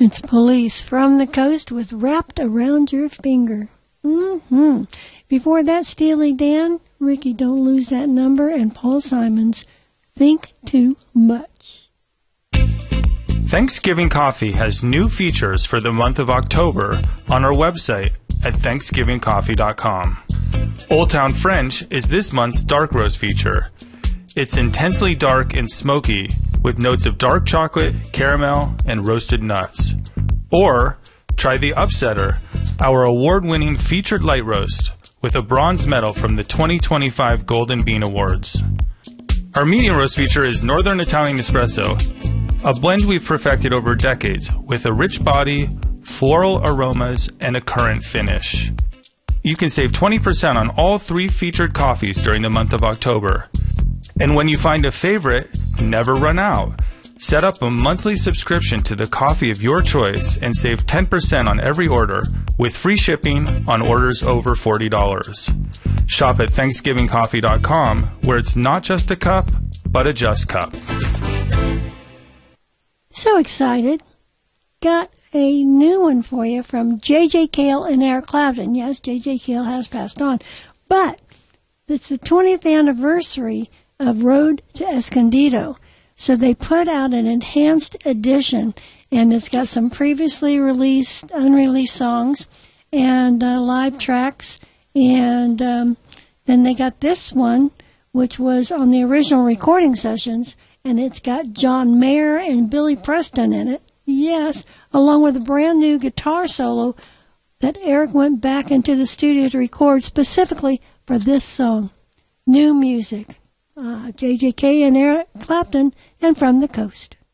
It's Police from the Coast with Wrapped Around Your Finger. Before that, Steely Dan, Ricky Don't Lose That Number, and Paul Simon's Think Too Much. Thanksgiving Coffee has new features for the month of October on our website at thanksgivingcoffee.com. Old Town French is this month's dark roast feature. It's intensely dark and smoky with notes of dark chocolate, caramel, and roasted nuts. Or try the Upsetter, our award-winning featured light roast with a bronze medal from the 2025 Golden Bean Awards. Our medium roast feature is Northern Italian Espresso, a blend we've perfected over decades with a rich body, floral aromas, and a current finish. You can save 20% on all 3 featured coffees during the month of October. And when you find a favorite, never run out. Set up a monthly subscription to the coffee of your choice and save 10% on every order with free shipping on orders over $40. Shop at thanksgivingcoffee.com, where it's not just a cup, but a just cup. So excited. Got a new one for you from J.J. Cale and Eric Clapton. Yes, J.J. Cale has passed on. But it's the 20th anniversary of Road to Escondido. So they put out an enhanced edition, and it's got some previously released, unreleased songs and live tracks. And then they got this one, which was on the original recording sessions, and it's got John Mayer and Billy Preston in it. Yes, along with a brand new guitar solo that Eric went back into the studio to record specifically for this song. New music. JJK and Eric Clapton, and From the Coast.